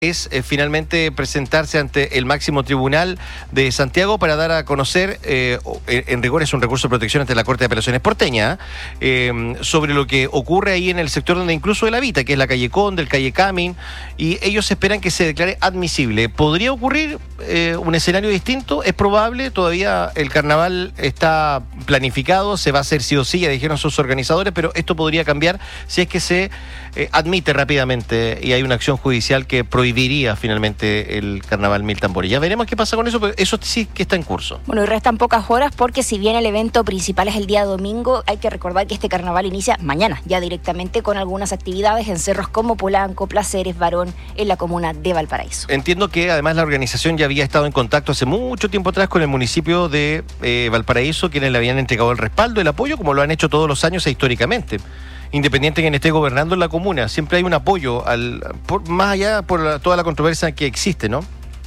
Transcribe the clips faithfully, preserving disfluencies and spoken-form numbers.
es eh, finalmente presentarse ante el máximo tribunal de Santiago para dar a conocer, eh, en rigor es un recurso de protección ante la Corte de Apelaciones porteña, eh, sobre lo que ocurre ahí en el sector donde incluso él habita, que es la calle Conde, el calle Camin, y ellos esperan que se declare admisible. ¿Podría ocurrir eh, un escenario distinto? Es probable, todavía el carnaval está planificado, se va a hacer sí o sí, ya dijeron sus organizadores, pero esto podría cambiar si es que se eh, admite rápidamente y hay una acción judicial que prohíbe diría finalmente el carnaval Mil Tambores. Ya veremos qué pasa con eso, pero eso sí que está en curso. Bueno, y restan pocas horas porque si bien el evento principal es el día domingo, hay que recordar que este carnaval inicia mañana, ya directamente con algunas actividades en cerros como Polanco, Placeres, Barón, en la comuna de Valparaíso. Entiendo que además la organización ya había estado en contacto hace mucho tiempo atrás con el municipio de eh, Valparaíso, quienes le habían entregado el respaldo, el apoyo, como lo han hecho todos los años e históricamente. Independiente de quien esté gobernando en la comuna, siempre hay un apoyo, al por, más allá por la, toda la controversia que existe, ¿no?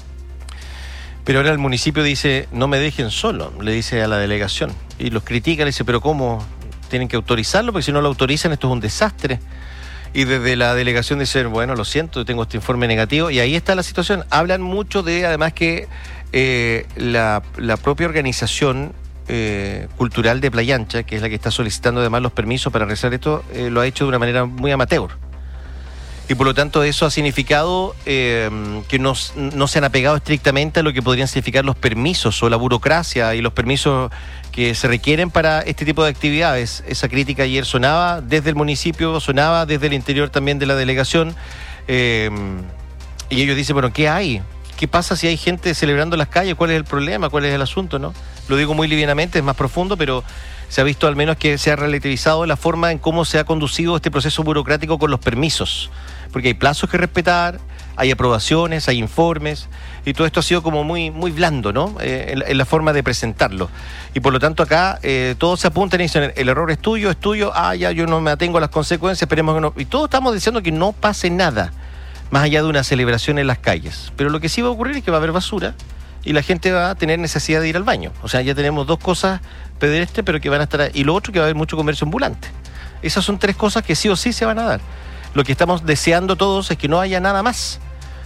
Pero ahora el municipio dice, no me dejen solo, le dice a la delegación, y los critica, le dice, pero ¿cómo? Tienen que autorizarlo, porque si no lo autorizan esto es un desastre. Y desde la delegación dicen, bueno, lo siento, tengo este informe negativo, y ahí está la situación. Hablan mucho de, además, que eh, la, la propia organización Eh, cultural de Playa Ancha, que es la que está solicitando además los permisos para realizar esto, eh, lo ha hecho de una manera muy amateur. Y por lo tanto eso ha significado eh, que no, no se han apegado estrictamente a lo que podrían significar los permisos o la burocracia y los permisos que se requieren para este tipo de actividades. Esa crítica ayer sonaba desde el municipio, sonaba desde el interior también de la delegación, eh, y ellos dicen, bueno, ¿qué hay? ¿Qué pasa si hay gente celebrando en las calles? ¿Cuál es el problema? ¿Cuál es el asunto? ¿No? Lo digo muy livianamente, es más profundo, pero se ha visto al menos que se ha relativizado la forma en cómo se ha conducido este proceso burocrático con los permisos. Porque hay plazos que respetar, hay aprobaciones, hay informes, y todo esto ha sido como muy, muy blando, ¿no? Eh, en, en la forma de presentarlo. Y por lo tanto acá eh, todos se apuntan y dicen, el error es tuyo, es tuyo, ah, ya yo no me atengo a las consecuencias, esperemos que no. Y todos estamos diciendo que no pase nada, más allá de una celebración en las calles. Pero lo que sí va a ocurrir es que va a haber basura y la gente va a tener necesidad de ir al baño. O sea, ya tenemos dos cosas pedestres, pero que van a estar... Y lo otro, que va a haber mucho comercio ambulante. Esas son tres cosas que sí o sí se van a dar. Lo que estamos deseando todos es que no haya nada más.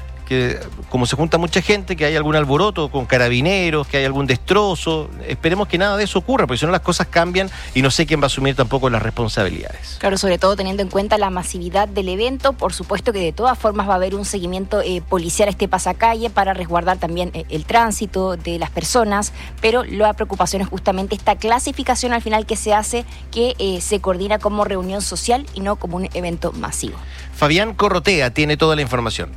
Que como se junta mucha gente, que haya algún alboroto con carabineros, que haya algún destrozo. Esperemos que nada de eso ocurra, porque si no las cosas cambian y no sé quién va a asumir tampoco las responsabilidades. Claro, sobre todo teniendo en cuenta la masividad del evento, por supuesto que de todas formas va a haber un seguimiento eh, policial a este pasacalle para resguardar también eh, el tránsito de las personas, pero la preocupación es justamente esta clasificación al final que se hace, que eh, se coordina como reunión social y no como un evento masivo. Fabián Corrotea tiene toda la información.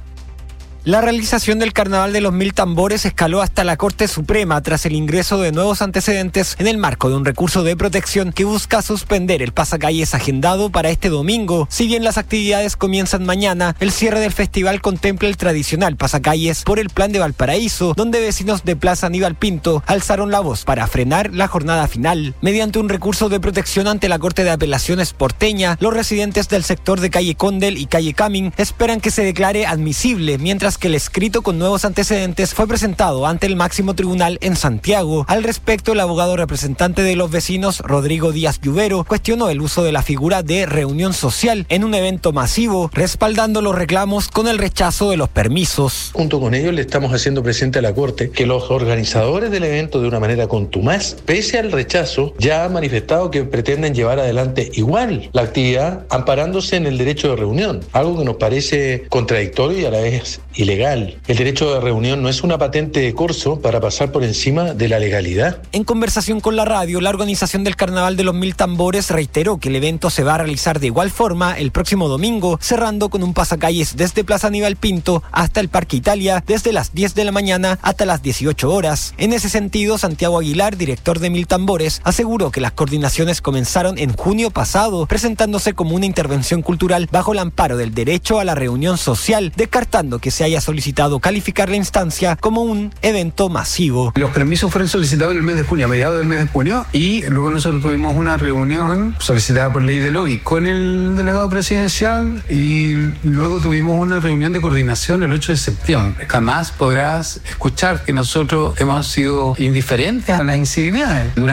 La realización del Carnaval de los Mil Tambores escaló hasta la Corte Suprema tras el ingreso de nuevos antecedentes en el marco de un recurso de protección que busca suspender el pasacalles agendado para este domingo. Si bien las actividades comienzan mañana, el cierre del festival contempla el tradicional pasacalles por el Plan de Valparaíso, donde vecinos de Plaza Aníbal Pinto alzaron la voz para frenar la jornada final. Mediante un recurso de protección ante la Corte de Apelaciones porteña, los residentes del sector de calle Condel y calle Camin esperan que se declare admisible, mientras que el escrito con nuevos antecedentes fue presentado ante el máximo tribunal en Santiago. Al respecto, el abogado representante de los vecinos, Rodrigo Díaz Lluvero, cuestionó el uso de la figura de reunión social en un evento masivo, respaldando los reclamos con el rechazo de los permisos. Junto con ellos le estamos haciendo presente a la Corte que los organizadores del evento, de una manera contumaz, pese al rechazo, ya han manifestado que pretenden llevar adelante igual la actividad, amparándose en el derecho de reunión, algo que nos parece contradictorio y a la vez ilegal. El derecho de reunión no es una patente de corso para pasar por encima de la legalidad. En conversación con la radio, la organización del Carnaval de los Mil Tambores reiteró que el evento se va a realizar de igual forma el próximo domingo, cerrando con un pasacalles desde Plaza Aníbal Pinto hasta el Parque Italia, desde las diez de la mañana hasta las dieciocho horas. En ese sentido, Santiago Aguilar, director de Mil Tambores, aseguró que las coordinaciones comenzaron en junio pasado, presentándose como una intervención cultural bajo el amparo del derecho a la reunión social, descartando que se haya solicitado calificar la instancia como un evento masivo. Los permisos fueron solicitados en el mes de junio, a mediados del mes de junio, y luego nosotros tuvimos una reunión solicitada por ley de lobby con el delegado presidencial y luego tuvimos una reunión de coordinación el ocho de septiembre. Jamás podrás escuchar que nosotros hemos sido indiferentes a las incivilidades. Durante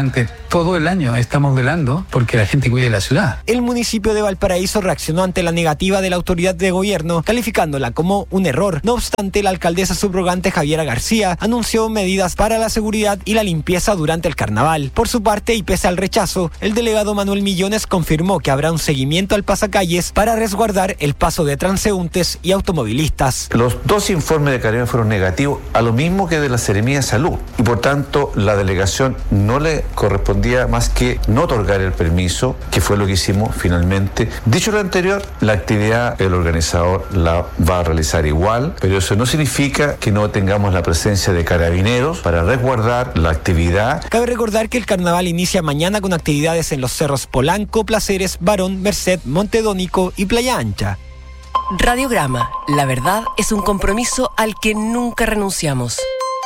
todo el año estamos velando porque la gente cuide la ciudad. El municipio de Valparaíso reaccionó ante la negativa de la autoridad de gobierno, calificándola como un error. No obstante, la alcaldesa subrogante Javiera García anunció medidas para la seguridad y la limpieza durante el carnaval. Por su parte, y pese al rechazo, el delegado Manuel Millones confirmó que habrá un seguimiento al pasacalles para resguardar el paso de transeúntes y automovilistas. Los dos informes de Carabineros fueron negativos, a lo mismo que de la Seremía de Salud, y por tanto la delegación no le correspondía más que no otorgar el permiso, que fue lo que hicimos finalmente. Dicho lo anterior, la actividad el organizador la va a realizar igual, pero eso no significa que no tengamos la presencia de carabineros para resguardar la actividad. Cabe recordar que el carnaval inicia mañana con actividades en los cerros Polanco, Placeres, Barón, Merced, Montedónico y Playa Ancha. Radiograma, la verdad es un compromiso al que nunca renunciamos.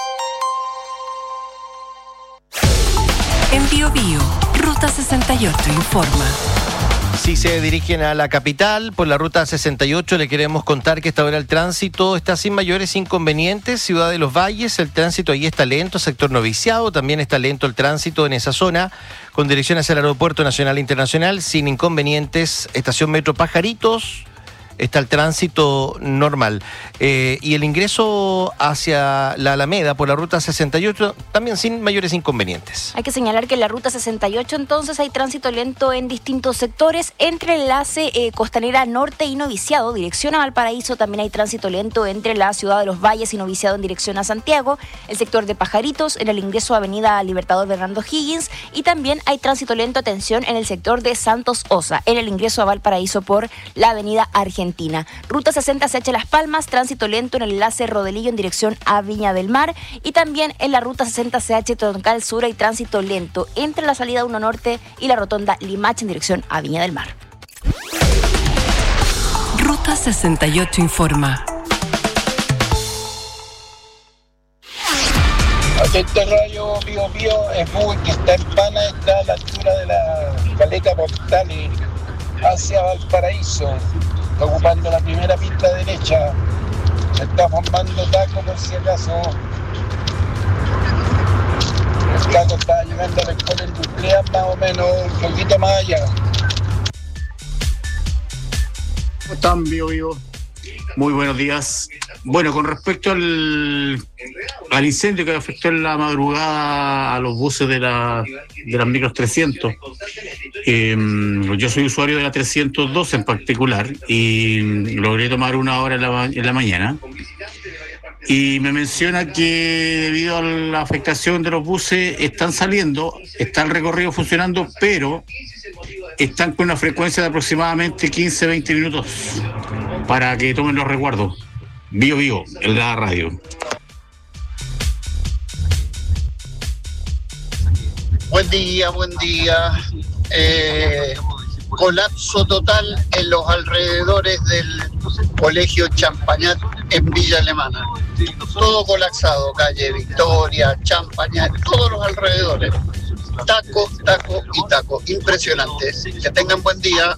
En Bio Bio, Ruta sesenta y ocho informa. Si se dirigen a la capital por la ruta sesenta y ocho, le queremos contar que esta hora el tránsito está sin mayores inconvenientes. Ciudad de los Valles, el tránsito ahí está lento, sector Noviciado, también está lento el tránsito en esa zona, con dirección hacia el Aeropuerto Nacional Internacional, sin inconvenientes. Estación Metro Pajaritos, está el tránsito normal. Eh, y el ingreso hacia la Alameda por la ruta sesenta y ocho también sin mayores inconvenientes. Hay que señalar que en la ruta sesenta y ocho entonces hay tránsito lento en distintos sectores. Entre el enlace eh, Costanera Norte y Noviciado, dirección a Valparaíso, también hay tránsito lento entre la Ciudad de los Valles y Noviciado en dirección a Santiago. El sector de Pajaritos, en el ingreso a Avenida Libertador Bernardo Higgins. Y también hay tránsito lento, atención, en el sector de Santos Osa, en el ingreso a Valparaíso por la Avenida Argentina. Ruta sesenta C H Las Palmas, tránsito lento en el enlace Rodelillo en dirección a Viña del Mar, y también en la ruta sesenta C H Troncal Sur hay tránsito lento entre la salida uno Norte y la rotonda Limache en dirección a Viña del Mar. Ruta sesenta y ocho informa. Atento rayo Bio Bio, es muy que está en Pana, está a la altura de la Caleta Portales hacia Valparaíso, está ocupando la primera pista derecha, se está formando taco por si acaso. El taco está llegando a la escuela industrial más o menos, un poquito más allá. ¿Cómo están, Bio Bio? Muy buenos días. Bueno, con respecto al, al incendio que afectó en la madrugada a los buses de, la, de las micros trescientos, eh, yo soy usuario de la trescientos dos en particular y logré tomar una hora en la, en la mañana. Y me menciona que debido a la afectación de los buses están saliendo, está el recorrido funcionando, pero están con una frecuencia de aproximadamente quince a veinte minutos para que tomen los resguardos. Bio Bio, en la radio. Buen día, buen día. Eh, colapso total en los alrededores del Colegio Champañat en Villa Alemana. Todo colapsado, calle Victoria, Champañat, todos los alrededores. Taco, taco y taco. Impresionante. Que tengan buen día.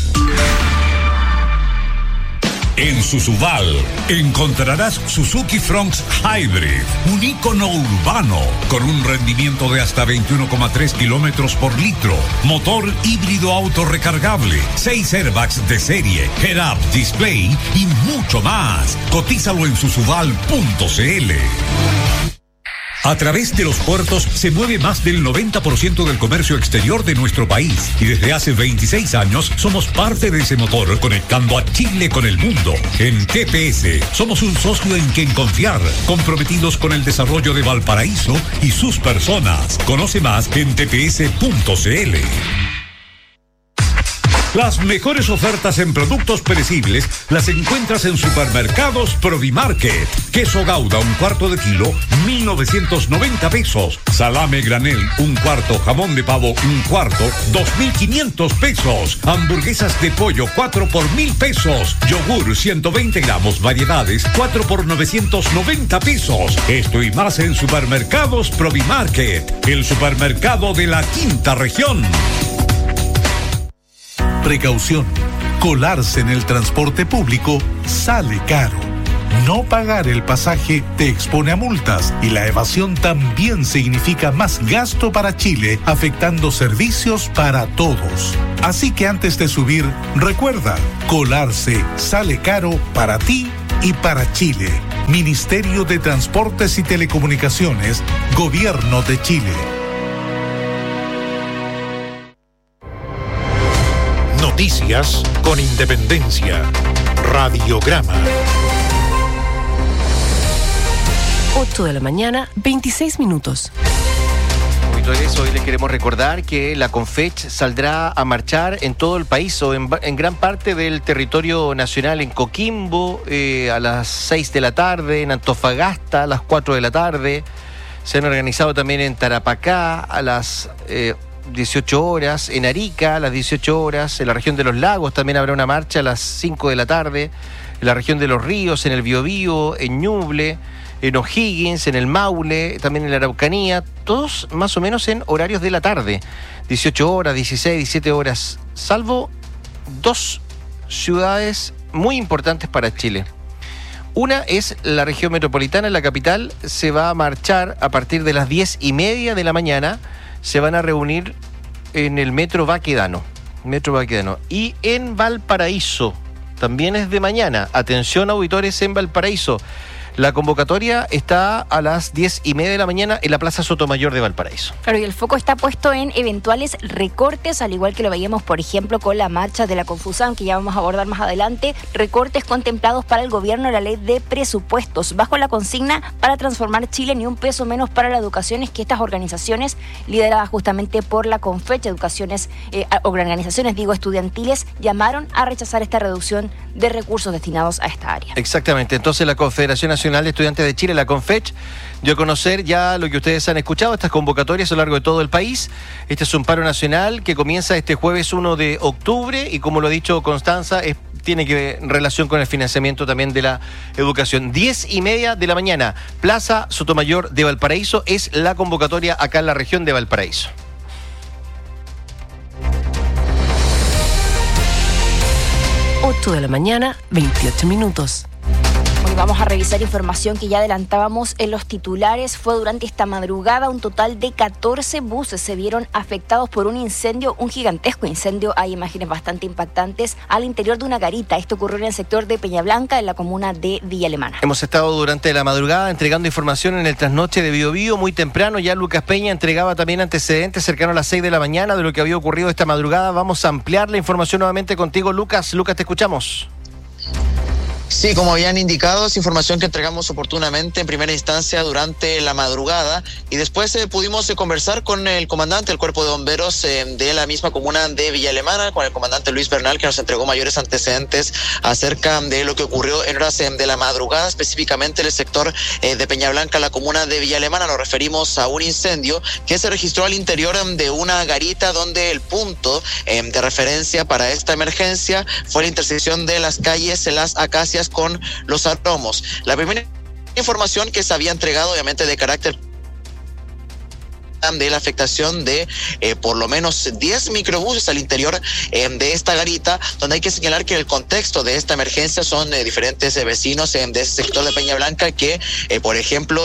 En Susubal encontrarás Suzuki Fronx Hybrid, un ícono urbano con un rendimiento de hasta veintiuno coma tres kilómetros por litro, motor híbrido autorrecargable, seis airbags de serie, head-up display y mucho más. Cotízalo en susubal punto c l. A través de los puertos se mueve más del noventa por ciento del comercio exterior de nuestro país y desde hace veintiséis años somos parte de ese motor conectando a Chile con el mundo. En T P S somos un socio en quien confiar, comprometidos con el desarrollo de Valparaíso y sus personas. Conoce más en t p s punto c l. Las mejores ofertas en productos perecibles las encuentras en Supermercados Provimarket. Queso Gouda, un cuarto de kilo, mil novecientos noventa pesos. Salame granel, un cuarto. Jamón de pavo, un cuarto, dos mil quinientos pesos. Hamburguesas de pollo, cuatro por mil pesos. Yogur, ciento veinte gramos, variedades, cuatro por novecientos noventa pesos. Esto y más en Supermercados Provimarket, el supermercado de la quinta región. Precaución, colarse en el transporte público sale caro. No pagar el pasaje te expone a multas y la evasión también significa más gasto para Chile, afectando servicios para todos. Así que antes de subir, recuerda, colarse sale caro para ti y para Chile. Ministerio de Transportes y Telecomunicaciones, Gobierno de Chile. Noticias con independencia. Radiograma. ocho de la mañana, veintiséis minutos. Hoy les queremos recordar que la Confech saldrá a marchar en todo el país o en, en gran parte del territorio nacional, en Coquimbo eh, a las seis de la tarde, en Antofagasta a las cuatro de la tarde. Se han organizado también en Tarapacá a las eh, dieciocho horas, en Arica a las dieciocho horas, en la región de los lagos también habrá una marcha a las cinco de la tarde, en la región de los ríos, en el Biobío, en Ñuble, en O'Higgins, en el Maule, también en la Araucanía, todos más o menos en horarios de la tarde, dieciocho horas, dieciséis, diecisiete horas, salvo dos ciudades muy importantes para Chile. Una es la región metropolitana, en la capital, se va a marchar a partir de las diez y media de la mañana, se van a reunir en el Metro Baquedano, Metro Baquedano, y en Valparaíso, también es de mañana, atención auditores en Valparaíso. La convocatoria está a las diez y media de la mañana en la Plaza Sotomayor de Valparaíso. Claro, y el foco está puesto en eventuales recortes, al igual que lo veíamos, por ejemplo, con la marcha de la Confusión, que ya vamos a abordar más adelante, recortes contemplados para el gobierno de la ley de presupuestos, bajo la consigna para transformar Chile ni un peso menos para la educación, es que estas organizaciones, lideradas justamente por la Confech, educaciones, eh, organizaciones, digo, estudiantiles, llamaron a rechazar esta reducción de recursos destinados a esta área. Exactamente, entonces la Confederación Nacional de Estudiantes de Chile, la Confech, dio a conocer ya lo que ustedes han escuchado, estas convocatorias a lo largo de todo el país. Este es un paro nacional que comienza este jueves uno de octubre y, como lo ha dicho Constanza, es, tiene que ver relación con el financiamiento también de la educación. Diez y media de la mañana, Plaza Sotomayor de Valparaíso, es la convocatoria acá en la región de Valparaíso. ocho de la mañana, veintiocho minutos. Hoy vamos a revisar información que ya adelantábamos en los titulares. Fue durante esta madrugada un total de catorce buses se vieron afectados por un incendio, un gigantesco incendio. Hay imágenes bastante impactantes al interior de una garita. Esto ocurrió en el sector de Peña Blanca, en la comuna de Villa Alemana. Hemos estado durante la madrugada entregando información en el trasnoche de Biobío. Muy temprano ya Lucas Peña entregaba también antecedentes cercano a las seis de la mañana de lo que había ocurrido esta madrugada. Vamos a ampliar la información nuevamente contigo, Lucas. Lucas, te escuchamos. Sí, como habían indicado, es información que entregamos oportunamente en primera instancia durante la madrugada y después eh, pudimos eh, conversar con el comandante del Cuerpo de Bomberos eh, de la misma comuna de Villa Alemana, con el comandante Luis Bernal, que nos entregó mayores antecedentes acerca de lo que ocurrió en horas eh, de la madrugada, específicamente en el sector eh, de Peña Blanca, la comuna de Villa Alemana. Nos referimos a un incendio que se registró al interior eh, de una garita donde el punto eh, de referencia para esta emergencia fue la intersección de las calles Las Acacias con Los Aromos. La primera información que se había entregado, obviamente de carácter de la afectación de eh, por lo menos diez microbuses al interior eh, de esta garita, donde hay que señalar que el contexto de esta emergencia son eh, diferentes eh, vecinos eh, de ese sector de Peña Blanca que, eh, por ejemplo,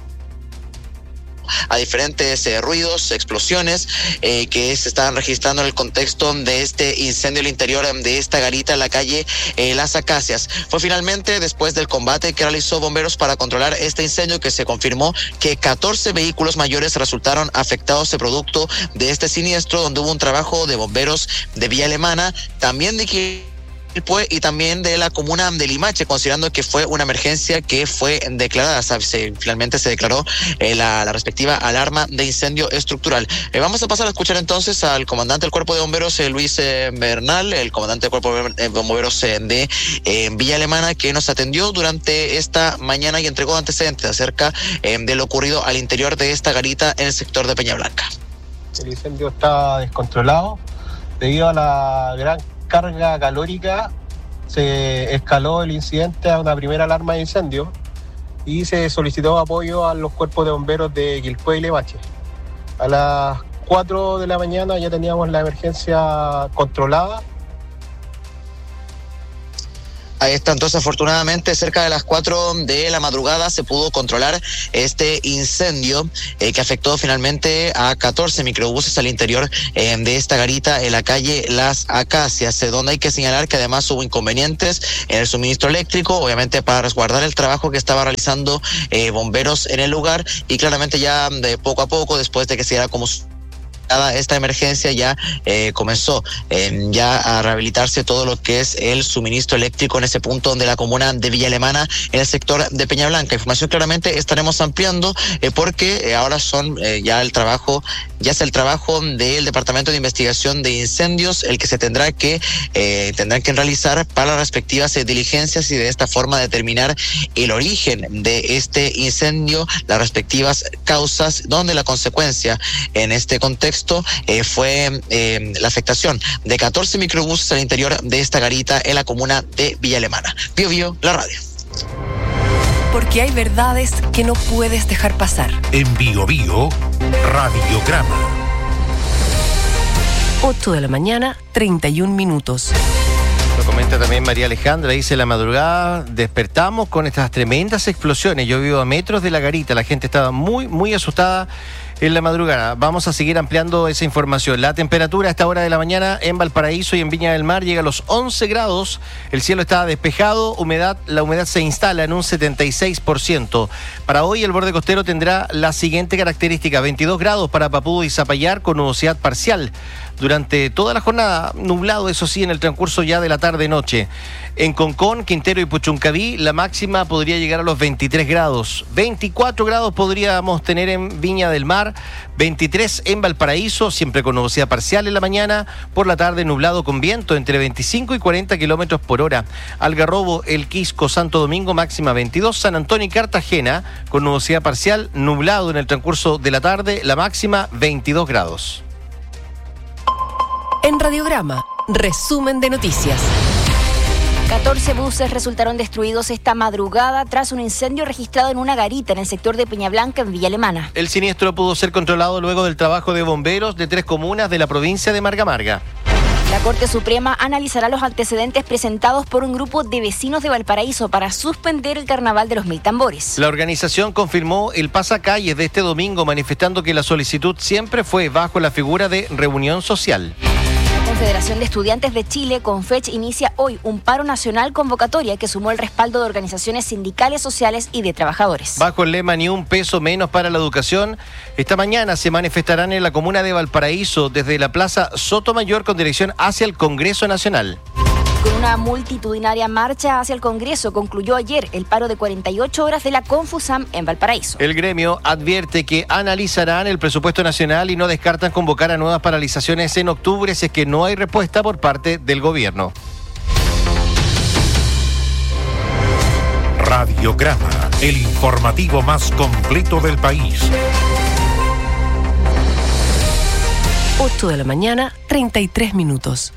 a diferentes eh, ruidos, explosiones eh, que se estaban registrando en el contexto de este incendio al interior de esta garita en la calle eh, Las Acacias. Fue finalmente después del combate que realizó bomberos para controlar este incendio que se confirmó que catorce vehículos mayores resultaron afectados de producto de este siniestro, donde hubo un trabajo de bomberos de Villa Alemana, también de que y también de la comuna de Limache, considerando que fue una emergencia que fue declarada. Se, finalmente se declaró eh, la, la respectiva alarma de incendio estructural. Eh, vamos a pasar a escuchar entonces al comandante del Cuerpo de Bomberos, eh, Luis eh, Bernal, el comandante del Cuerpo de Bomberos eh, de eh, Villa Alemana, que nos atendió durante esta mañana y entregó antecedentes acerca eh, de lo ocurrido al interior de esta garita en el sector de Peña Blanca. El incendio está descontrolado debido a la gran carga calórica. Se escaló el incidente a una primera alarma de incendio y se solicitó apoyo a los cuerpos de bomberos de Quilpué y Limache. A las cuatro de la mañana ya teníamos la emergencia controlada. Ahí está, entonces afortunadamente cerca de las cuatro de la madrugada se pudo controlar este incendio eh, que afectó finalmente a catorce microbuses al interior eh, de esta garita en la calle Las Acacias, eh, donde hay que señalar que además hubo inconvenientes en el suministro eléctrico, obviamente para resguardar el trabajo que estaba realizando eh, bomberos en el lugar, y claramente ya de poco a poco, después de que se diera como esta emergencia, ya eh, comenzó eh, ya a rehabilitarse todo lo que es el suministro eléctrico en ese punto de la comuna de Villa Alemana, en el sector de Peña Blanca. Información claramente estaremos ampliando eh, porque eh, ahora son eh, ya el trabajo, ya es el trabajo del Departamento de Investigación de Incendios el que se tendrá que eh, tendrán que realizar para las respectivas eh, diligencias y de esta forma determinar el origen de este incendio, las respectivas causas, donde la consecuencia en este contexto Esto eh, fue eh, la afectación de catorce microbuses al interior de esta garita en la comuna de Villa Alemana. Bio Bio, la radio. Porque hay verdades que no puedes dejar pasar. En Bio Bio, Radiograma. ocho de la mañana, treinta y un minutos. Lo comenta también María Alejandra, dice: la madrugada despertamos con estas tremendas explosiones. Yo vivo a metros de la garita, la gente estaba muy, muy asustada en la madrugada. Vamos a seguir ampliando esa información. La temperatura a esta hora de la mañana en Valparaíso y en Viña del Mar llega a los once grados. El cielo está despejado, humedad, la humedad se instala en un setenta y seis por ciento. Para hoy el borde costero tendrá la siguiente característica: veintidós grados para Papúa y Zapallar con nubosidad parcial. Durante toda la jornada, nublado, eso sí, en el transcurso ya de la tarde-noche. En Concón, Quintero y Puchuncaví, la máxima podría llegar a los veintitrés grados. veinticuatro grados podríamos tener en Viña del Mar, veintitrés en Valparaíso, siempre con nubosidad parcial en la mañana. Por la tarde, nublado con viento entre veinticinco y cuarenta kilómetros por hora. Algarrobo, El Quisco, Santo Domingo, máxima veintidós. San Antonio y Cartagena, con nubosidad parcial, nublado en el transcurso de la tarde, la máxima veintidós grados. En Radiograma, resumen de noticias. catorce buses resultaron destruidos esta madrugada tras un incendio registrado en una garita en el sector de Peña Blanca, en Villa Alemana. El siniestro pudo ser controlado luego del trabajo de bomberos de tres comunas de la provincia de Marga Marga. La Corte Suprema analizará los antecedentes presentados por un grupo de vecinos de Valparaíso para suspender el Carnaval de los Mil Tambores. La organización confirmó el pasacalles de este domingo, manifestando que la solicitud siempre fue bajo la figura de reunión social. La Confederación de Estudiantes de Chile, CONFECH, inicia hoy un paro nacional convocatoria que sumó el respaldo de organizaciones sindicales, sociales y de trabajadores. Bajo el lema "Ni un peso menos para la educación", esta mañana se manifestarán en la comuna de Valparaíso desde la Plaza Sotomayor con dirección hacia el Congreso Nacional. Con una multitudinaria marcha hacia el Congreso concluyó ayer el paro de cuarenta y ocho horas de la Confusam en Valparaíso. El gremio advierte que analizarán el presupuesto nacional y no descartan convocar a nuevas paralizaciones en octubre si es que no hay respuesta por parte del gobierno. Radiograma, el informativo más completo del país. ocho de la mañana, treinta y tres minutos.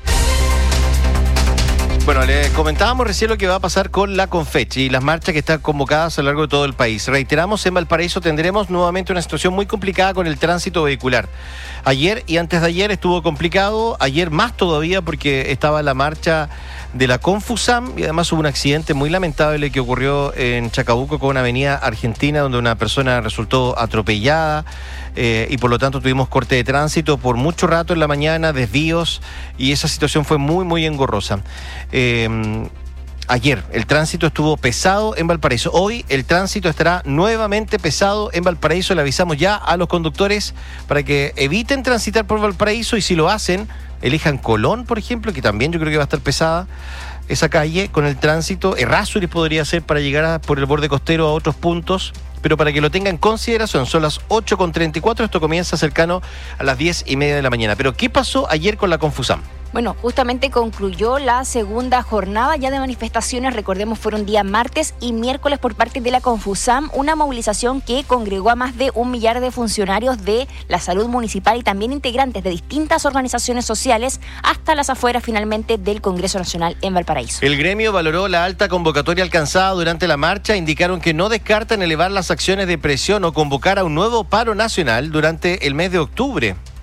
Bueno, les comentábamos recién lo que va a pasar con la CONFECH y las marchas que están convocadas a lo largo de todo el país. Reiteramos, en Valparaíso tendremos nuevamente una situación muy complicada con el tránsito vehicular. Ayer y antes de ayer estuvo complicado, ayer más todavía porque estaba la marcha de la Confusam y además hubo un accidente muy lamentable que ocurrió en Chacabuco con una avenida Argentina donde una persona resultó atropellada. Eh, y por lo tanto tuvimos corte de tránsito por mucho rato en la mañana, desvíos, y esa situación fue muy, muy engorrosa. Eh, ayer el tránsito estuvo pesado en Valparaíso. Hoy el tránsito estará nuevamente pesado en Valparaíso. Le avisamos ya a los conductores para que eviten transitar por Valparaíso y si lo hacen, elijan Colón, por ejemplo, que también yo creo que va a estar pesada esa calle con el tránsito. Errázuriz podría ser para llegar a, por el borde costero a otros puntos. Pero para que lo tengan en consideración, son las ocho con treinta y cuatro, esto comienza cercano a las diez y media de la mañana. Pero ¿qué pasó ayer con la Confusam? Bueno, justamente concluyó la segunda jornada ya de manifestaciones, recordemos fueron día martes y miércoles por parte de la Confusam, una movilización que congregó a más de un millar de funcionarios de la salud municipal y también integrantes de distintas organizaciones sociales hasta las afueras finalmente del Congreso Nacional en Valparaíso. El gremio valoró la alta convocatoria alcanzada durante la marcha, indicaron que no descartan elevar las acciones de presión o convocar a un nuevo paro nacional durante el mes de octubre.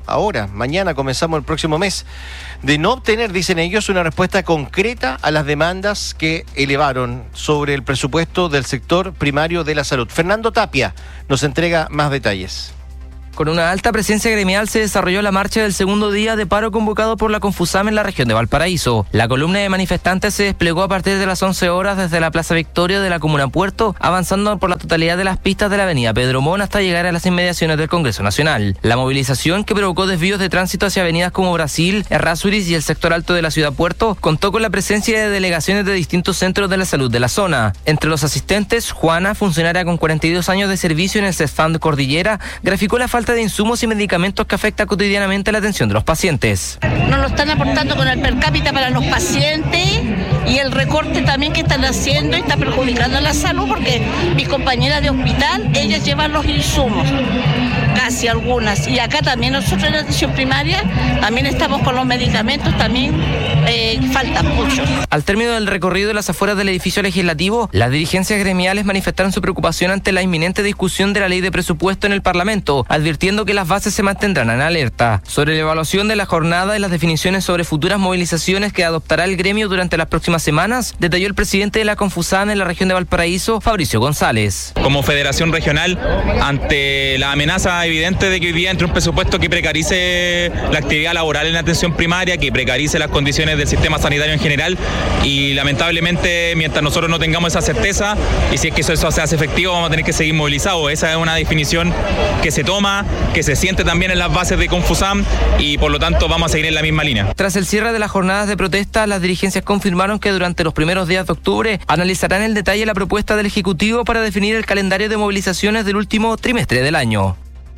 ahora, mañana comenzamos el próximo mes, de no obtener, dicen ellos, una respuesta concreta a las demandas que elevaron sobre el presupuesto del sector primario de la salud. Fernando Tapia nos entrega más detalles. Con una alta presencia gremial se desarrolló la marcha del segundo día de paro convocado por la Confusam en la región de Valparaíso. La columna de manifestantes se desplegó a partir de las once horas desde la Plaza Victoria de la Comuna Puerto, avanzando por la totalidad de las pistas de la avenida Pedro Mon hasta llegar a las inmediaciones del Congreso Nacional. La movilización, que provocó desvíos de tránsito hacia avenidas como Brasil, Errázuriz y el sector alto de la ciudad Puerto, contó con la presencia de delegaciones de distintos centros de la salud de la zona. Entre los asistentes, Juana, funcionaria con cuarenta y dos años de servicio en el CESFAM de Cordillera, graficó la falta de insumos y medicamentos que afecta cotidianamente la atención de los pacientes. Nos lo están aportando con el per cápita para los pacientes y el recorte también que están haciendo y está perjudicando la salud, porque mis compañeras de hospital, ellas llevan los insumos, casi algunas, y acá también nosotros en la atención primaria también estamos con los medicamentos, también eh, faltan mucho. Al término del recorrido de las afueras del edificio legislativo, las dirigencias gremiales manifestaron su preocupación ante la inminente discusión de la ley de presupuesto en el Parlamento, advirtiendo que las bases se mantendrán en alerta. Sobre la evaluación de la jornada y las definiciones sobre futuras movilizaciones que adoptará el gremio durante las próximas semanas, detalló el presidente de la Confusam en la región de Valparaíso, Fabricio González. Como federación regional, ante la amenaza evidente de que hoy día entre un presupuesto que precarice la actividad laboral en la atención primaria, que precarice las condiciones del sistema sanitario en general, y lamentablemente mientras nosotros no tengamos esa certeza, y si es que eso, eso se hace efectivo, vamos a tener que seguir movilizados. Esa es una definición que se toma, que se siente también en las bases de Confusam, y por lo tanto vamos a seguir en la misma línea. Tras el cierre de las jornadas de protesta, las dirigencias confirmaron que durante los primeros días de octubre analizarán en detalle la propuesta del Ejecutivo para definir el calendario de movilizaciones del último trimestre del año.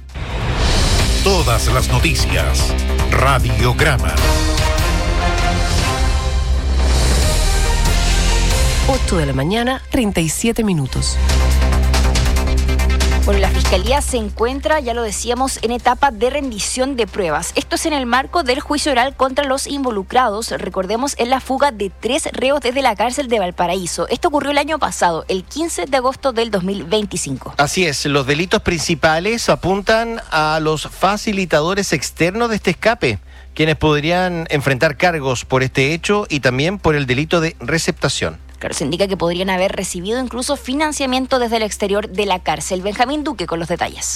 Todas las noticias. Radiograma. ocho de la mañana, treinta y siete minutos. Bueno, la Fiscalía se encuentra, ya lo decíamos, en etapa de rendición de pruebas. Esto es en el marco del juicio oral contra los involucrados, recordemos, en la fuga de tres reos desde la cárcel de Valparaíso. Esto ocurrió el año pasado, el quince de agosto del dos mil veinticinco. Así es, los delitos principales apuntan a los facilitadores externos de este escape, quienes podrían enfrentar cargos por este hecho y también por el delito de receptación. Claro, se indica que podrían haber recibido incluso financiamiento desde el exterior de la cárcel. Benjamín Duque con los detalles.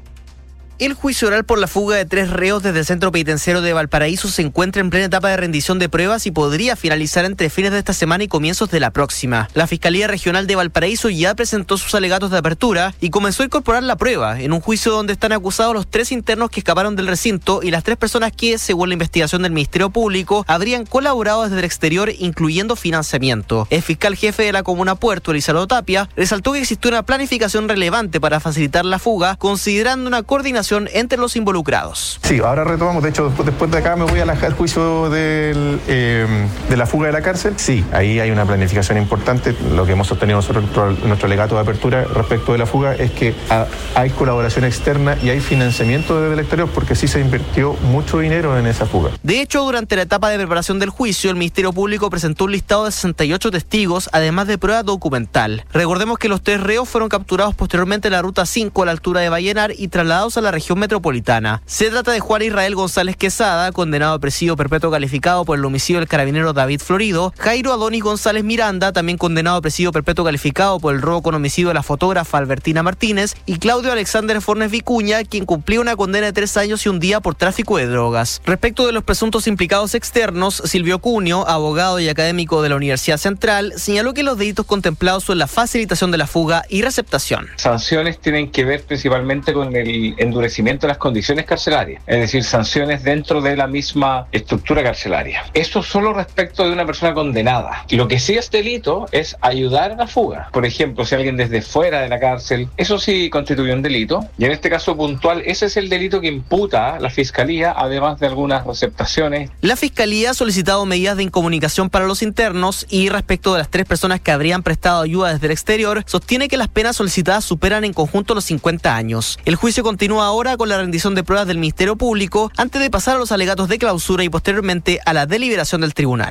El juicio oral por la fuga de tres reos desde el centro penitenciario de Valparaíso se encuentra en plena etapa de rendición de pruebas y podría finalizar entre fines de esta semana y comienzos de la próxima. La Fiscalía Regional de Valparaíso ya presentó sus alegatos de apertura y comenzó a incorporar la prueba en un juicio donde están acusados los tres internos que escaparon del recinto y las tres personas que, según la investigación del Ministerio Público, habrían colaborado desde el exterior, incluyendo financiamiento. El fiscal jefe de la Comuna Puerto, Elizardo Tapia, resaltó que existió una planificación relevante para facilitar la fuga, considerando una coordinación entre los involucrados. Sí, ahora retomamos, de hecho después de acá me voy a al juicio del, eh, de la fuga de la cárcel. Sí, ahí hay una planificación importante. Lo que hemos sostenido nosotros en nuestro alegato de apertura respecto de la fuga es que a, hay colaboración externa y hay financiamiento desde el exterior, porque sí se invirtió mucho dinero en esa fuga. De hecho, durante la etapa de preparación del juicio, el Ministerio Público presentó un listado de sesenta y ocho testigos, además de prueba documental. Recordemos que los tres reos fueron capturados posteriormente en la ruta cinco a la altura de Vallenar y trasladados a la región metropolitana. Se trata de Juan Israel González Quesada, condenado a presidio perpetuo calificado por el homicidio del carabinero David Florido; Jairo Adonis González Miranda, también condenado a presidio perpetuo calificado por el robo con homicidio de la fotógrafa Albertina Martínez; y Claudio Alexander Fornes Vicuña, quien cumplió una condena de tres años y un día por tráfico de drogas. Respecto de los presuntos implicados externos, Silvio Cunio, abogado y académico de la Universidad Central, señaló que los delitos contemplados son la facilitación de la fuga y receptación. Sanciones tienen que ver principalmente con el endurecimiento de las condiciones carcelarias, es decir, sanciones dentro de la misma estructura carcelaria. Eso solo respecto de una persona condenada. Lo que sí es delito es ayudar a la fuga. Por ejemplo, si alguien desde fuera de la cárcel, eso sí constituye un delito, y en este caso puntual, ese es el delito que imputa la Fiscalía, además de algunas receptaciones. La Fiscalía ha solicitado medidas de incomunicación para los internos y, respecto de las tres personas que habrían prestado ayuda desde el exterior, sostiene que las penas solicitadas superan en conjunto los cincuenta años. El juicio continúa ahora con la rendición de pruebas del Ministerio Público antes de pasar a los alegatos de clausura y posteriormente a la deliberación del tribunal.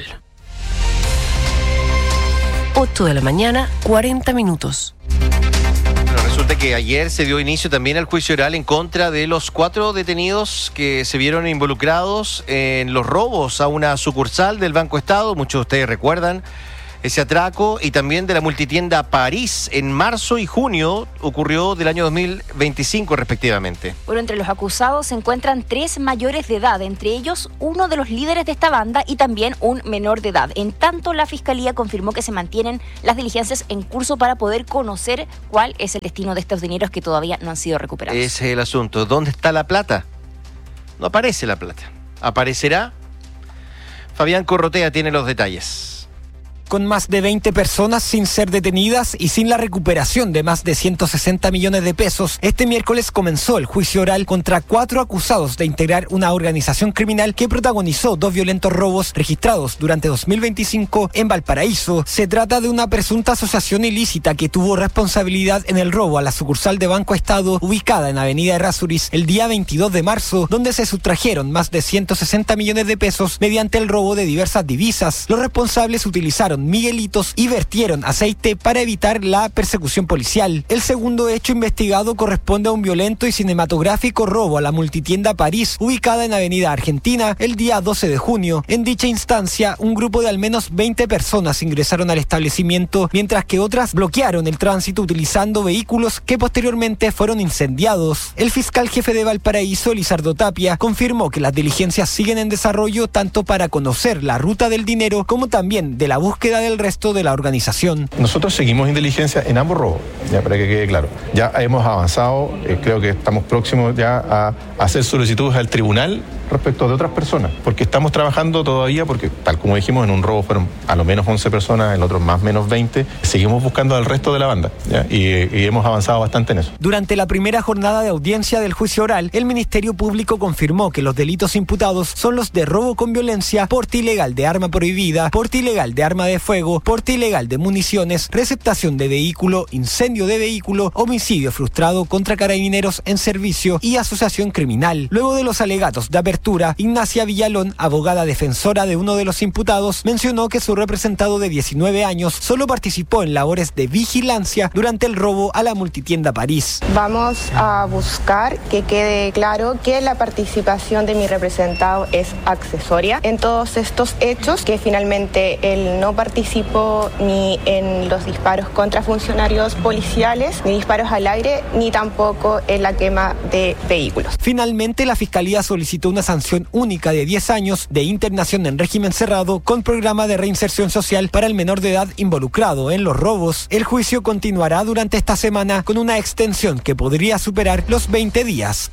ocho de la mañana, cuarenta minutos. Bueno, Resulta que ayer se dio inicio también al juicio oral en contra de los cuatro detenidos que se vieron involucrados en los robos a una sucursal del Banco Estado. Muchos de ustedes recuerdan ese atraco, y también de la multitienda París en marzo y junio, ocurrió del año dos mil veinticinco respectivamente. Bueno, entre los acusados se encuentran tres mayores de edad, entre ellos uno de los líderes de esta banda y también un menor de edad. En tanto, la Fiscalía confirmó que se mantienen las diligencias en curso para poder conocer cuál es el destino de estos dineros que todavía no han sido recuperados. Ese es el asunto. ¿Dónde está la plata? No aparece la plata. ¿Aparecerá? Fabián Corrotea tiene los detalles. Con más de veinte personas sin ser detenidas y sin la recuperación de más de ciento sesenta millones de pesos, este miércoles comenzó el juicio oral contra cuatro acusados de integrar una organización criminal que protagonizó dos violentos robos registrados durante dos mil veinticinco en Valparaíso. Se trata de una presunta asociación ilícita que tuvo responsabilidad en el robo a la sucursal de Banco Estado ubicada en Avenida Errázuriz el día veintidós de marzo, donde se sustrajeron más de ciento sesenta millones de pesos mediante el robo de diversas divisas. Los responsables utilizaron miguelitos y vertieron aceite para evitar la persecución policial. El segundo hecho investigado corresponde a un violento y cinematográfico robo a la multitienda París, ubicada en Avenida Argentina, el día doce de junio. En dicha instancia, un grupo de al menos veinte personas ingresaron al establecimiento, mientras que otras bloquearon el tránsito utilizando vehículos que posteriormente fueron incendiados. El fiscal jefe de Valparaíso, Lizardo Tapia, confirmó que las diligencias siguen en desarrollo tanto para conocer la ruta del dinero como también de la búsqueda del resto de la organización. Nosotros seguimos en diligencia en ambos robos, ya para que quede claro. Ya hemos avanzado, eh, creo que estamos próximos ya a hacer solicitudes al tribunal respecto de otras personas, porque estamos trabajando todavía, porque tal como dijimos, en un robo fueron a lo menos once personas, en el otro más o menos veinte, seguimos buscando al resto de la banda, ¿ya? Y, y hemos avanzado bastante en eso. Durante la primera jornada de audiencia del juicio oral, el Ministerio Público confirmó que los delitos imputados son los de robo con violencia, porte ilegal de arma prohibida, porte ilegal de arma de fuego, porte ilegal de municiones, receptación de vehículo, incendio de vehículo, homicidio frustrado contra carabineros en servicio y asociación criminal. Luego de los alegatos de apertura, Ignacia Villalón, abogada defensora de uno de los imputados, mencionó que su representado de diecinueve años solo participó en labores de vigilancia durante el robo a la multitienda París. Vamos a buscar que quede claro que la participación de mi representado es accesoria en todos estos hechos, que finalmente él no participó ni en los disparos contra funcionarios policiales, ni disparos al aire, ni tampoco en la quema de vehículos. Finalmente, la Fiscalía solicitó una sanción única de diez años de internación en régimen cerrado con programa de reinserción social para el menor de edad involucrado en los robos. El juicio continuará durante esta semana con una extensión que podría superar los veinte días.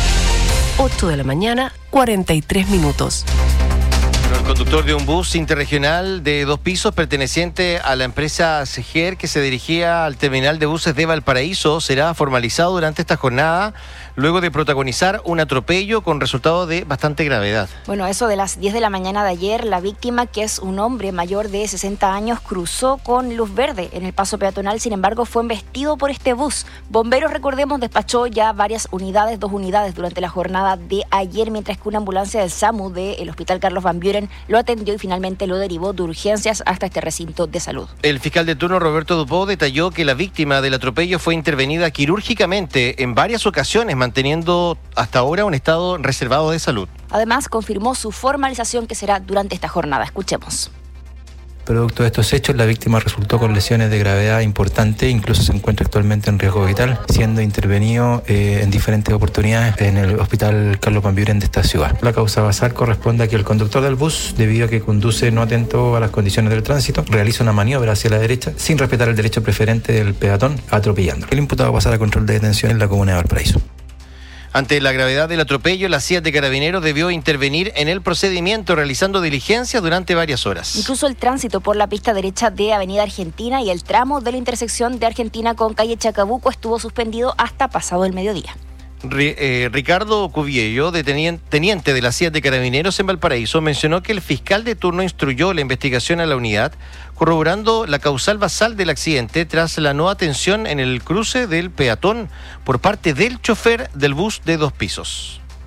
ocho de la mañana, cuarenta y tres minutos. El conductor de un bus interregional de dos pisos perteneciente a la empresa Seger, que se dirigía al terminal de buses de Valparaíso, será formalizado durante esta jornada luego de protagonizar un atropello con resultado de bastante gravedad. Bueno, eso de las diez de la mañana de ayer, la víctima, que es un hombre mayor de sesenta años, cruzó con luz verde en el paso peatonal. Sin embargo, fue embestido por este bus. Bomberos, recordemos, despachó ya varias unidades, dos unidades durante la jornada de ayer, mientras que una ambulancia del SAMU del Hospital Carlos Van Buren lo atendió y finalmente lo derivó de urgencias hasta este recinto de salud. El fiscal de turno, Roberto Dupó, detalló que la víctima del atropello fue intervenida quirúrgicamente en varias ocasiones, manteniendo hasta ahora un estado reservado de salud. Además, confirmó su formalización, que será durante esta jornada. Escuchemos. Producto de estos hechos, la víctima resultó con lesiones de gravedad importante, incluso se encuentra actualmente en riesgo vital, siendo intervenido eh, en diferentes oportunidades en el Hospital Carlos Van Buren de esta ciudad. La causa basal corresponde a que el conductor del bus, debido a que conduce no atento a las condiciones del tránsito, realiza una maniobra hacia la derecha sin respetar el derecho preferente del peatón, atropellando. El imputado pasará a control de detención en la comuna de Valparaíso. Ante la gravedad del atropello, la C I A de Carabineros debió intervenir en el procedimiento, realizando diligencias durante varias horas. Incluso el tránsito por la pista derecha de Avenida Argentina y el tramo de la intersección de Argentina con calle Chacabuco estuvo suspendido hasta pasado el mediodía. Eh, Ricardo Cubiello, teniente de la C I A de Carabineros en Valparaíso, mencionó que el fiscal de turno instruyó la investigación a la unidad, corroborando la causal basal del accidente tras la no atención en el cruce del peatón por parte del chofer del bus de dos pisos.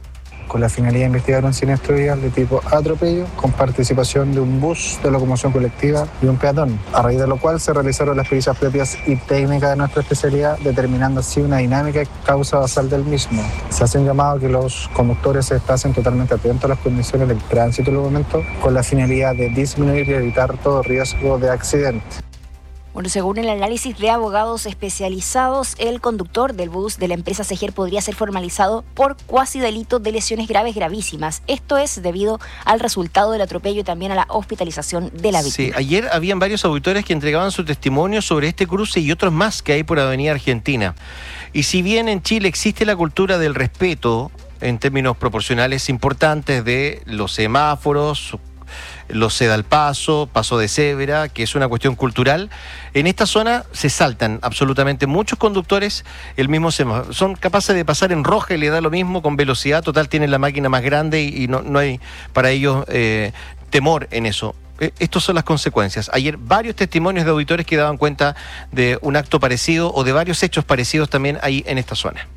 con la finalidad de investigar un siniestro vial de tipo atropello con participación de un bus de locomoción colectiva y un peatón, a raíz de lo cual se realizaron las pericias propias y técnicas de nuestra especialidad, determinando así una dinámica y causa basal del mismo. Se hace un llamado a que los conductores se estasen totalmente atentos a las condiciones del tránsito en el momento, con la finalidad de disminuir y evitar todo riesgo de accidente. Bueno, según el análisis de abogados especializados, el conductor del bus de la empresa Seger podría ser formalizado por cuasi delito de lesiones graves gravísimas. Esto es debido al resultado del atropello y también a la hospitalización de la víctima. Sí, ayer habían varios auditores que entregaban su testimonio sobre este cruce y otros más que hay por Avenida Argentina. Y si bien en Chile existe la cultura del respeto en términos proporcionales importantes de los semáforos, los ceda al paso, paso de cebra, que es una cuestión cultural, en esta zona se saltan absolutamente muchos conductores el mismo semáforo. Son capaces de pasar en roja y le da lo mismo con velocidad, total tienen la máquina más grande y, y no, no hay para ellos eh, temor en eso. Estas son las consecuencias. Ayer varios testimonios de auditores que daban cuenta de un acto parecido o de varios hechos parecidos también ahí en esta zona.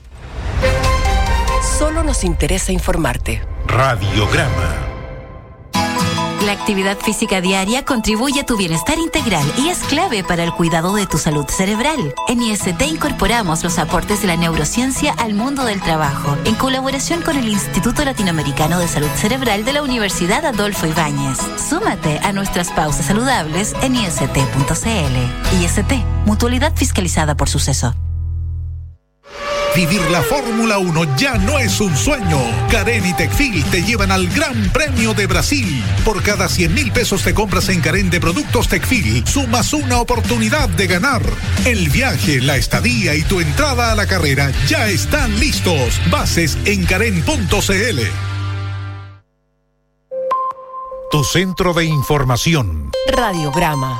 Solo nos interesa informarte. Radiograma. La actividad física diaria contribuye a tu bienestar integral y es clave para el cuidado de tu salud cerebral. En I S T incorporamos los aportes de la neurociencia al mundo del trabajo, en colaboración con el Instituto Latinoamericano de Salud Cerebral de la Universidad Adolfo Ibáñez. Súmate a nuestras pausas saludables en I S T punto C L. I S T, mutualidad fiscalizada por Suceso. Vivir la Fórmula uno ya no es un sueño. Carén y Tecfil te llevan al Gran Premio de Brasil. Por cada cien mil pesos te compras en Carén de productos Tecfil, sumas una oportunidad de ganar. El viaje, la estadía y tu entrada a la carrera ya están listos. Bases en carén punto C L. Tu centro de información. Radiograma.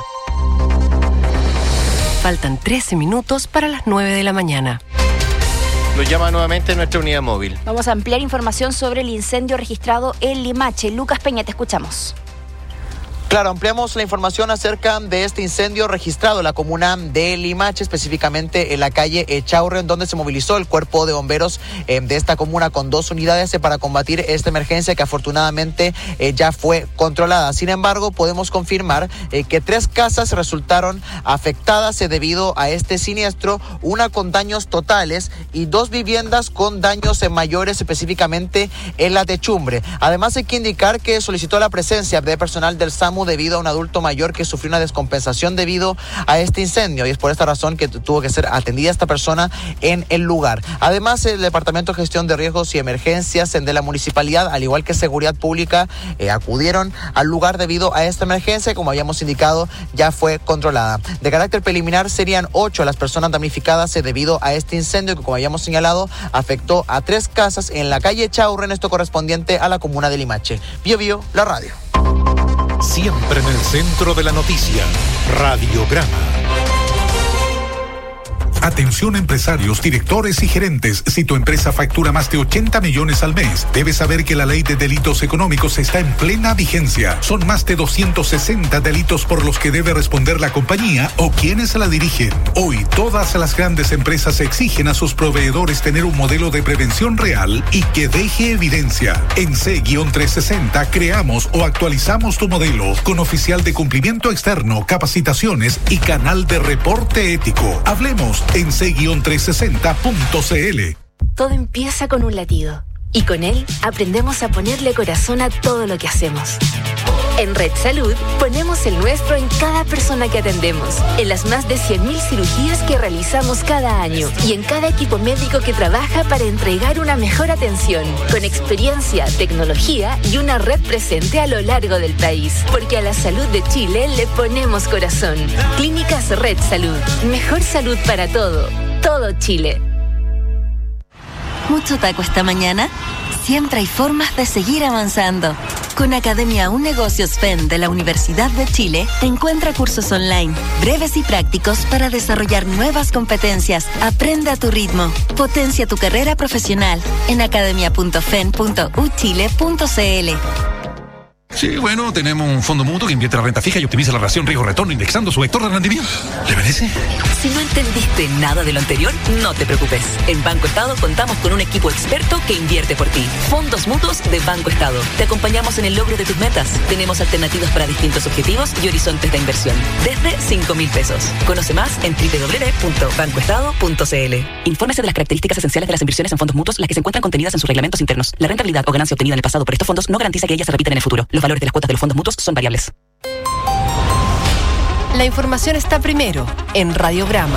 Faltan trece minutos para las nueve de la mañana. Nos llama nuevamente nuestra unidad móvil. Vamos a ampliar información sobre el incendio registrado en Limache. Lucas Peña, te escuchamos. Claro, ampliamos la información acerca de este incendio registrado en la comuna de Limache, específicamente en la calle Echaurren, donde se movilizó el cuerpo de bomberos eh, de esta comuna con dos unidades eh, para combatir esta emergencia que afortunadamente eh, ya fue controlada. Sin embargo, podemos confirmar eh, que tres casas resultaron afectadas eh, debido a este siniestro, una con daños totales y dos viviendas con daños eh, mayores, específicamente en la techumbre. Además, hay que indicar que solicitó la presencia de personal del SAMU debido a un adulto mayor que sufrió una descompensación debido a este incendio y es por esta razón que tuvo que ser atendida esta persona en el lugar. Además, el Departamento de Gestión de Riesgos y Emergencias de la Municipalidad, al igual que Seguridad Pública, eh, acudieron al lugar debido a esta emergencia, como habíamos indicado, ya fue controlada. De carácter preliminar, serían ocho las personas damnificadas eh, debido a este incendio que, como habíamos señalado, afectó a tres casas en la calle Chaurren, esto correspondiente a la comuna de Limache. Bio Bio, la radio. Siempre en el centro de la noticia. Radiograma. Atención empresarios, directores y gerentes. Si tu empresa factura más de ochenta millones al mes, debes saber que la ley de delitos económicos está en plena vigencia. Son más de doscientos sesenta delitos por los que debe responder la compañía o quienes la dirigen. Hoy, todas las grandes empresas exigen a sus proveedores tener un modelo de prevención real y que deje evidencia. En C trescientos sesenta creamos o actualizamos tu modelo con oficial de cumplimiento externo, capacitaciones y canal de reporte ético. Hablemos en C trescientos sesenta punto C L. Todo empieza con un latido y con él aprendemos a ponerle corazón a todo lo que hacemos. En Red Salud ponemos el nuestro en cada persona que atendemos, en las más de cien mil cirugías que realizamos cada año y en cada equipo médico que trabaja para entregar una mejor atención, con experiencia, tecnología y una red presente a lo largo del país. Porque a la salud de Chile le ponemos corazón. Clínicas Red Salud. Mejor salud para todo. Todo Chile. ¿Mucho taco esta mañana? Siempre hay formas de seguir avanzando. Con Academia Un Negocios F E N de la Universidad de Chile, encuentra cursos online, breves y prácticos para desarrollar nuevas competencias. Aprende a tu ritmo. Potencia tu carrera profesional en academia punto f e n punto u chile punto c l. Sí, bueno, tenemos un fondo mutuo que invierte la renta fija y optimiza la relación riesgo-retorno indexando su vector de rendimiento. ¿Le parece? Si no entendiste nada de lo anterior, no te preocupes. En Banco Estado contamos con un equipo experto que invierte por ti. Fondos mutuos de Banco Estado. Te acompañamos en el logro de tus metas. Tenemos alternativas para distintos objetivos y horizontes de inversión. Desde cinco mil pesos. Conoce más en doble u doble u doble u punto banco estado punto c l. Infórmese de las características esenciales de las inversiones en fondos mutuos, las que se encuentran contenidas en sus reglamentos internos. La rentabilidad o ganancia obtenida en el pasado por estos fondos no garantiza que ellas se repitan en el futuro. Los valores de las cuotas de los fondos mutuos son variables. La información está primero en Radiograma.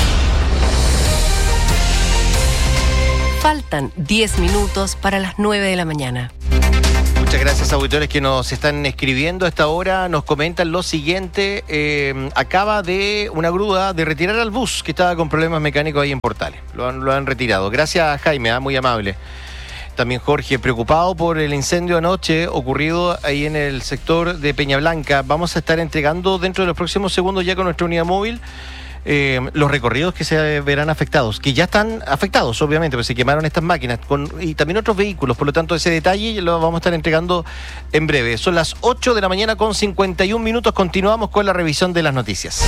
Faltan diez minutos para las nueve de la mañana. Muchas gracias, auditores que nos están escribiendo a esta hora. Nos comentan lo siguiente. Eh, acaba de una grúa de retirar al bus que estaba con problemas mecánicos ahí en Portales. Lo han, lo han retirado. Gracias, Jaime, ¿eh? Muy amable. También Jorge, preocupado por el incendio anoche ocurrido ahí en el sector de Peña Blanca. Vamos a estar entregando dentro de los próximos segundos ya con nuestra unidad móvil eh, los recorridos que se verán afectados, que ya están afectados obviamente, pues se quemaron estas máquinas con, y también otros vehículos. Por lo tanto, ese detalle lo vamos a estar entregando en breve. Son las ocho de la mañana con cincuenta y un minutos. Continuamos con la revisión de las noticias.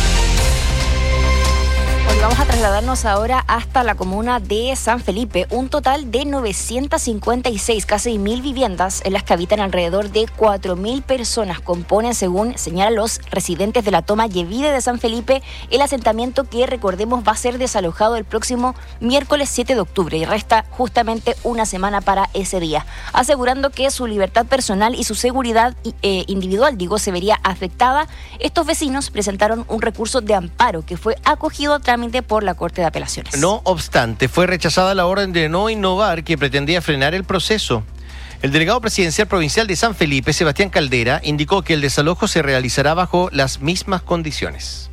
Hoy vamos a trasladarnos ahora hasta la comuna de San Felipe. Un total de novecientas cincuenta y seis, casi mil viviendas en las que habitan alrededor de cuatro mil personas. Componen, según señalan los residentes de la toma Yevide de San Felipe, el asentamiento que, recordemos, va a ser desalojado el próximo miércoles siete de octubre y resta justamente una semana para ese día, asegurando que su libertad personal y su seguridad eh, individual, digo, se vería afectada. Estos vecinos presentaron un recurso de amparo que fue acogido a trámite por la Corte de Apelaciones. No obstante, fue rechazada la orden de no innovar que pretendía frenar el proceso. El delegado presidencial provincial de San Felipe, Sebastián Caldera, indicó que el desalojo se realizará bajo las mismas condiciones.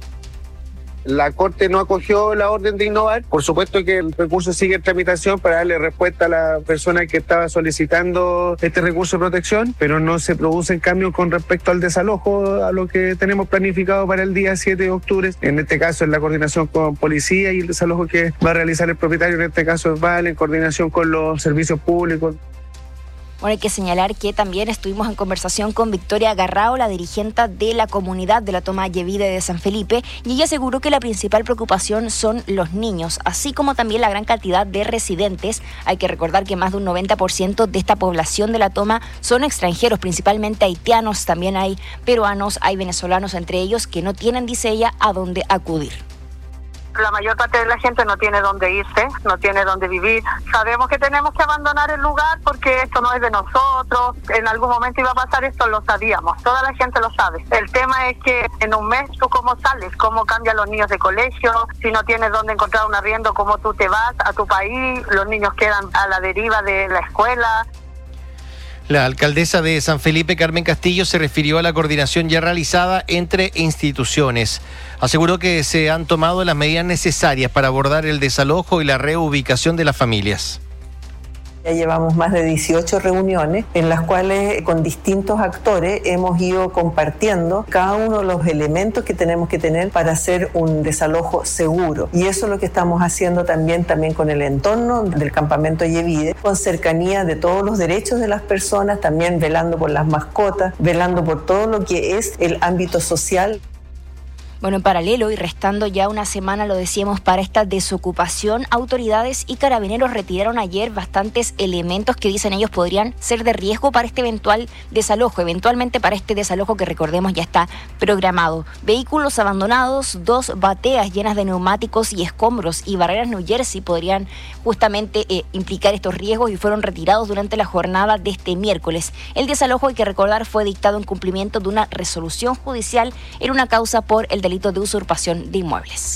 La Corte no acogió la orden de innovar. Por supuesto que el recurso sigue en tramitación para darle respuesta a la persona que estaba solicitando este recurso de protección, pero no se producen cambios con respecto al desalojo, a lo que tenemos planificado para el día siete de octubre. En este caso es la coordinación con policía y el desalojo que va a realizar el propietario, en este caso es Vale, en coordinación con los servicios públicos. Bueno, hay que señalar que también estuvimos en conversación con Victoria Garrao, la dirigente de la comunidad de la toma Yevide de San Felipe, y ella aseguró que la principal preocupación son los niños, así como también la gran cantidad de residentes. Hay que recordar que más de un noventa por ciento de esta población de la toma son extranjeros, principalmente haitianos, también hay peruanos, hay venezolanos entre ellos, que no tienen, dice ella, a dónde acudir. La mayor parte de la gente no tiene dónde irse, no tiene dónde vivir. Sabemos que tenemos que abandonar el lugar porque esto no es de nosotros. En algún momento iba a pasar esto, lo sabíamos. Toda la gente lo sabe. El tema es que en un mes, ¿tú cómo sales? ¿Cómo cambian los niños de colegio? Si no tienes dónde encontrar un arriendo, ¿cómo tú te vas a tu país? Los niños quedan a la deriva de la escuela. La alcaldesa de San Felipe, Carmen Castillo, se refirió a la coordinación ya realizada entre instituciones. Aseguró que se han tomado las medidas necesarias para abordar el desalojo y la reubicación de las familias. Ya llevamos más de dieciocho reuniones en las cuales con distintos actores hemos ido compartiendo cada uno de los elementos que tenemos que tener para hacer un desalojo seguro. Y eso es lo que estamos haciendo también, también con el entorno del campamento Yevide, con cercanía de todos los derechos de las personas, también velando por las mascotas, velando por todo lo que es el ámbito social. Bueno, en paralelo y restando ya una semana, lo decíamos, para esta desocupación, autoridades y carabineros retiraron ayer bastantes elementos que dicen ellos podrían ser de riesgo para este eventual desalojo, eventualmente para este desalojo que recordemos ya está programado. Vehículos abandonados, dos bateas llenas de neumáticos y escombros y barreras New Jersey podrían justamente eh, implicar estos riesgos y fueron retirados durante la jornada de este miércoles. El desalojo, hay que recordar, fue dictado en cumplimiento de una resolución judicial en una causa por el delito de usurpación de inmuebles.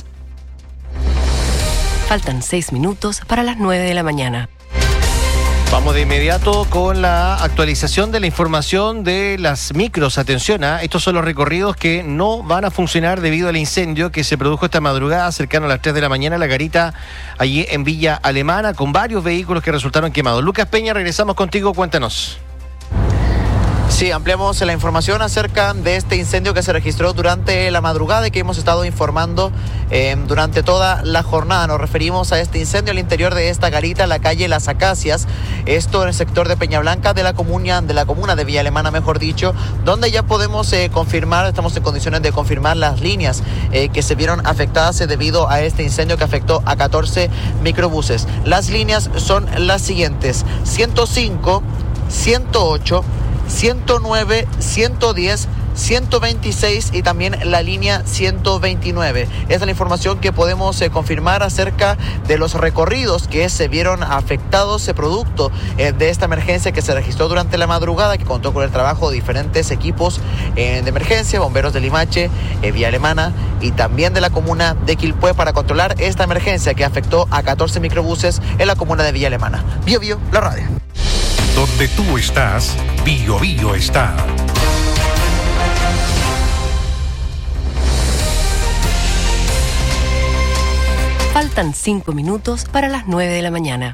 Faltan seis minutos para las nueve de la mañana. Vamos de inmediato con la actualización de la información de las micros. Atención, ¿eh? Estos son los recorridos que no van a funcionar debido al incendio que se produjo esta madrugada cercano a las tres de la mañana en la garita allí en Villa Alemana, con varios vehículos que resultaron quemados. Lucas Peña, regresamos contigo, cuéntanos. Sí, ampliamos la información acerca de este incendio que se registró durante la madrugada y que hemos estado informando eh, durante toda la jornada. Nos referimos a este incendio al interior de esta garita, en la calle Las Acacias, esto en el sector de Peña Blanca de la comuna de, la comuna de Villa Alemana, mejor dicho, donde ya podemos eh, confirmar, estamos en condiciones de confirmar las líneas eh, que se vieron afectadas eh, debido a este incendio que afectó a catorce microbuses. Las líneas son las siguientes: ciento cinco, ciento ocho, ciento nueve, ciento diez, ciento veintiséis y también la línea ciento veintinueve. Esta es la información que podemos eh, confirmar acerca de los recorridos que se vieron afectados eh, producto eh, de esta emergencia que se registró durante la madrugada, que contó con el trabajo de diferentes equipos eh, de emergencia, bomberos de Limache, eh, Vía Alemana y también de la comuna de Quilpué, para controlar esta emergencia que afectó a catorce microbuses en la comuna de Villa Alemana. Bio Bio, la radio. Donde tú estás, Bio Bio está. Faltan cinco minutos para las nueve de la mañana.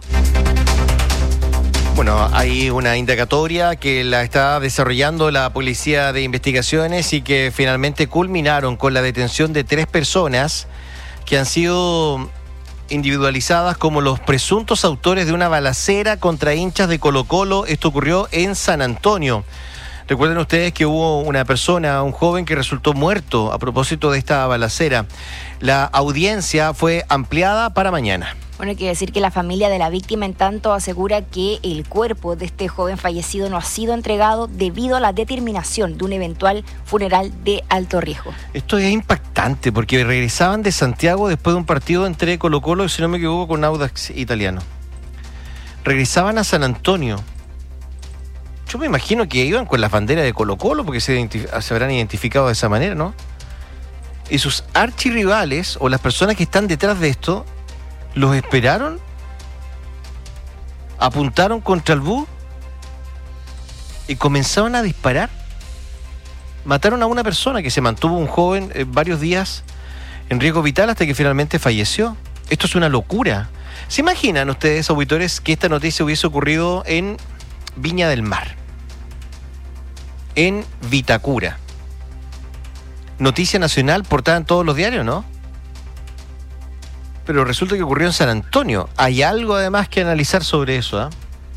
Bueno, hay una indagatoria que la está desarrollando la Policía de Investigaciones y que finalmente culminaron con la detención de tres personas que han sido individualizadas como los presuntos autores de una balacera contra hinchas de Colo-Colo. Esto ocurrió en San Antonio. Recuerden ustedes que hubo una persona, un joven que resultó muerto a propósito de esta balacera. La audiencia fue ampliada para mañana. Bueno, hay que decir que la familia de la víctima, en tanto, asegura que el cuerpo de este joven fallecido no ha sido entregado debido a la determinación de un eventual funeral de alto riesgo. Esto es impactante porque regresaban de Santiago después de un partido entre Colo-Colo y, si no me equivoco, con Audax Italiano. Regresaban a San Antonio. Yo me imagino que iban con las banderas de Colo-Colo porque se, identif- se habrán identificado de esa manera, ¿no? Y sus archirrivales o las personas que están detrás de esto los esperaron, apuntaron contra el bus y comenzaron a disparar. Mataron a una persona que se mantuvo, un joven, eh, varios días en riesgo vital hasta que finalmente falleció. Esto es una locura. ¿Se imaginan ustedes, auditores, que esta noticia hubiese ocurrido en Viña del Mar, en Vitacura? Noticia nacional, portada en todos los diarios, ¿no? Pero resulta que ocurrió en San Antonio. Hay algo además que analizar sobre eso, ¿eh?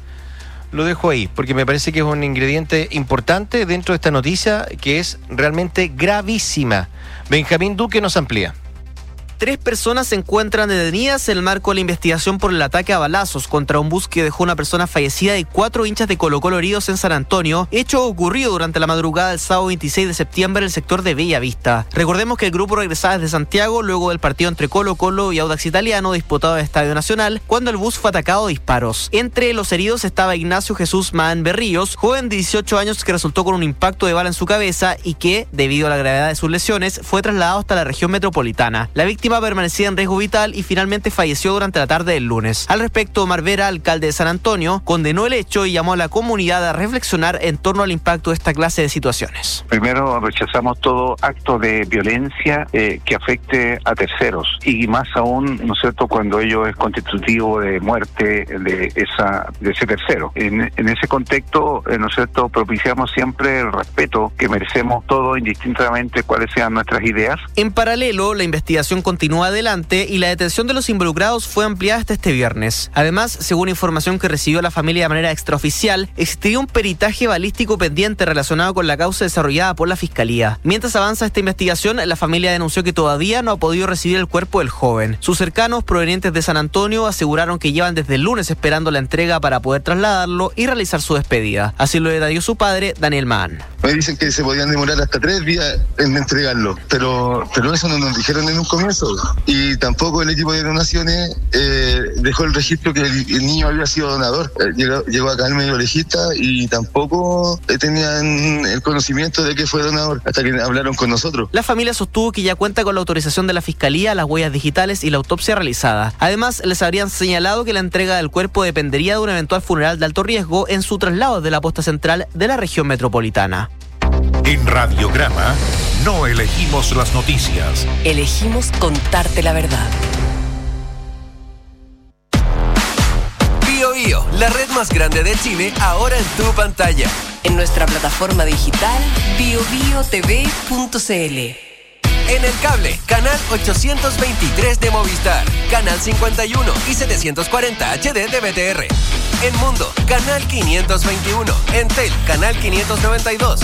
Lo dejo ahí, porque me parece que es un ingrediente importante dentro de esta noticia que es realmente gravísima. Benjamín Duque nos amplía. Tres personas se encuentran detenidas en el marco de la investigación por el ataque a balazos contra un bus que dejó una persona fallecida y cuatro hinchas de Colo-Colo heridos en San Antonio, hecho ocurrido durante la madrugada del sábado veintiséis de septiembre en el sector de Bella Vista. Recordemos que el grupo regresaba desde Santiago luego del partido entre Colo-Colo y Audax Italiano disputado en el Estadio Nacional, cuando el bus fue atacado a disparos. Entre los heridos estaba Ignacio Jesús Maán Berríos, joven de dieciocho años que resultó con un impacto de bala en su cabeza y que, debido a la gravedad de sus lesiones, fue trasladado hasta la región metropolitana. La víctima permanecía en riesgo vital y finalmente falleció durante la tarde del lunes. Al respecto, Omar Vera, alcalde de San Antonio, condenó el hecho y llamó a la comunidad a reflexionar en torno al impacto de esta clase de situaciones. Primero, rechazamos todo acto de violencia eh, que afecte a terceros y más aún, ¿no es cierto?, cuando ello es constitutivo de muerte de esa de ese tercero. En, en ese contexto, eh, ¿no es cierto?, propiciamos siempre el respeto que merecemos todos, indistintamente cuáles sean nuestras ideas. En paralelo, la investigación continúa adelante y la detención de los involucrados fue ampliada hasta este viernes. Además, según información que recibió la familia de manera extraoficial, existiría un peritaje balístico pendiente relacionado con la causa desarrollada por la Fiscalía. Mientras avanza esta investigación, la familia denunció que todavía no ha podido recibir el cuerpo del joven. Sus cercanos provenientes de San Antonio aseguraron que llevan desde el lunes esperando la entrega para poder trasladarlo y realizar su despedida. Así lo detalló su padre, Daniel Maán. Me dicen que se podían demorar hasta tres días en entregarlo, pero, pero eso no nos dijeron en un comienzo. Y tampoco el equipo de donaciones eh, dejó el registro que el, el niño había sido donador. Eh, llegó, llegó acá el medio legista y tampoco eh, tenían el conocimiento de que fue donador hasta que hablaron con nosotros. La familia sostuvo que ya cuenta con la autorización de la Fiscalía, las huellas digitales y la autopsia realizada. Además, les habrían señalado que la entrega del cuerpo dependería de un eventual funeral de alto riesgo en su traslado de la posta central de la región metropolitana. En Radiograma no elegimos las noticias. Elegimos contarte la verdad. Bio Bio, la red más grande de Chile, ahora en tu pantalla. en nuestra plataforma digital bio bio t v punto c l. En el cable, canal ochocientos veintitrés de Movistar, canal cincuenta y uno y setecientos cuarenta H D de B T R. En Mundo, canal quinientos veintiuno. En Tel, canal quinientos noventa y dos.